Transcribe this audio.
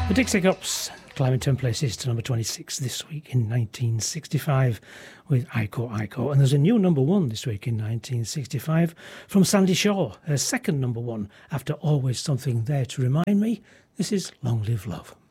The Dixie Cups climbing 10 places to number 26 this week in 1965 with Aiko Aiko. And there's a new number one this week in 1965 from Sandy Shaw, her second number one after Always Something There to Remind Me. This is Long Live Love.